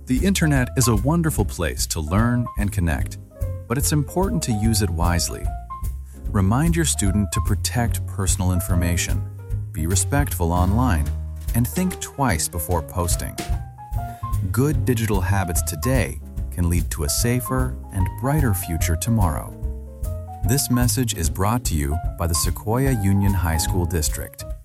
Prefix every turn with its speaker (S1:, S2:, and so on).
S1: The internet is a wonderful place to learn and connect, but it's important to use it wisely. Remind your student to protect personal information, be respectful online, and think twice before posting. Good digital habits today can lead to a safer and brighter future tomorrow. This message is brought to you by the Sequoia Union High School District.